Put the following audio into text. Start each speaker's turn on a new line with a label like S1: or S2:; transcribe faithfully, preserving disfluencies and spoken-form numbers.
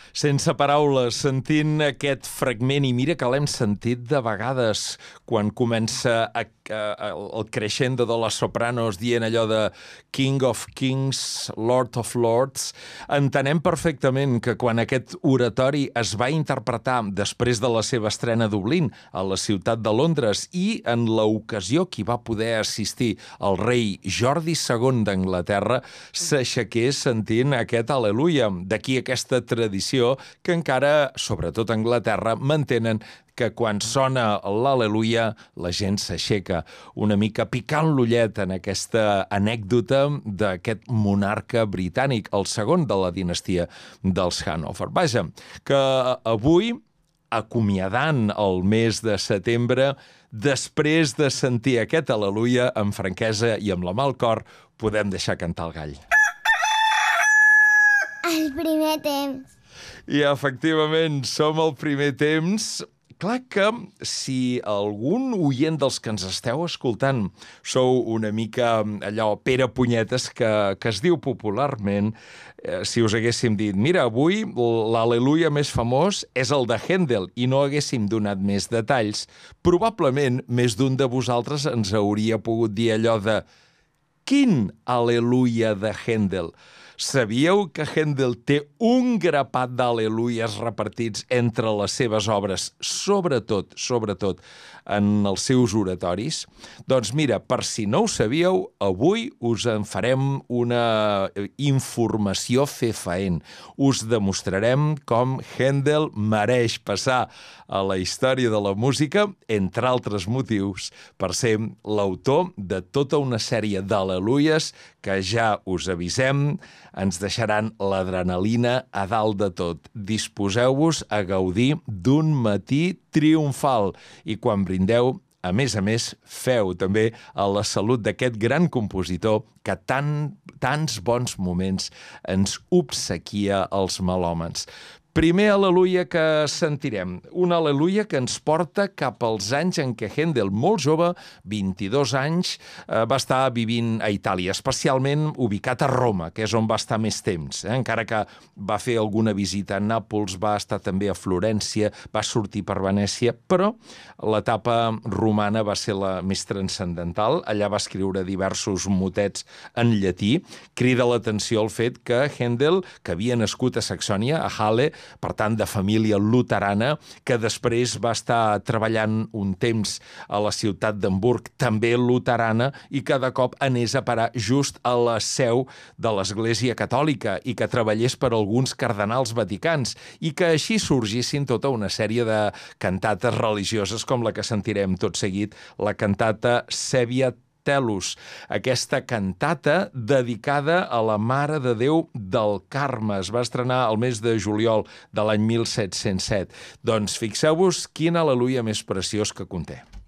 S1: Sense paraules, sentint aquest fragment, i mira que l'hem sentit de vegades quan comença a, a, a, el crescendo de les sopranos dient allò de King of Kings, Lord of Lords, entenem perfectament que quan aquest oratori es va interpretar després de la seva estrena a Dublín, a la ciutat de Londres, i en l'ocasió que hi va poder assistir el rei Jordi segon d'Anglaterra, s'aixequés sentint aquest al·leluia. D'aquí aquesta tradició que encara, sobretot a Anglaterra, mantenen que quan sona l'al·leluia la gent s'aixeca, una mica picant l'ullet en aquesta anècdota d'aquest monarca britànic, el segon de la dinastia dels Hannover. Vaja, que avui, acomiadant el mes de setembre, després de sentir aquest al·leluia, amb franquesa i amb la mà al cor, podem deixar cantar el gall.
S2: El primer temps.
S1: I efectivament, som al primer temps. Clar que si algun oient dels que ens esteu escoltant sou una mica allò Pere Punyetes, que, que es diu popularment, eh, si us haguéssim dit, mira, avui l'al·leluia més famós és el de Händel, i no haguéssim donat més detalls, probablement més d'un de vosaltres ens hauria pogut dir allò de quin al·leluia de Händel? Sabíeu que Händel té un grapat d'al·leluies repartits entre les seves obres, sobretot, sobretot, en els seus oratoris? Doncs mira, per si no ho sabíeu, avui us en farem una informació fefaent. Us demostrarem com Händel mereix passar a la història de la música, entre altres motius, per ser l'autor de tota una sèrie d'al·leluies que ja us avisem, ens deixaran l'adrenalina a dalt de tot. Disposeu-vos a gaudir d'un matí triomfal i quan brindeu, a més a més, feu també a la salut d'aquest gran compositor que tan, tants bons moments ens obsequia als melòmans. Primer al·leluia que sentirem, un al·leluia que ens porta cap als anys en què Händel, molt jove, vint-i-dos anys, eh, va estar vivint a Itàlia, especialment ubicat a Roma, que és on va estar més temps. Eh? Encara que va fer alguna visita a Nàpols, va estar també a Florència, va sortir per Venècia, però l'etapa romana va ser la més transcendental. Allà va escriure diversos motets en llatí. Crida l'atenció el fet que Händel, que havia nascut a Saxònia, a Halle, per tant, de família luterana, que després va estar treballant un temps a la ciutat d'Hamburg, també luterana, i que de cop anés a parar just a la seu de l'Església Catòlica i que treballés per alguns cardenals vaticans i que així sorgissin tota una sèrie de cantates religioses com la que sentirem tot seguit, la cantata Sevia Tellus, aquesta cantata dedicada a la Mare de Déu del Carme. Es va estrenar el mes de juliol de l'any mil set-cents set. Doncs fixeu-vos quin al·leluia més preciós que conté.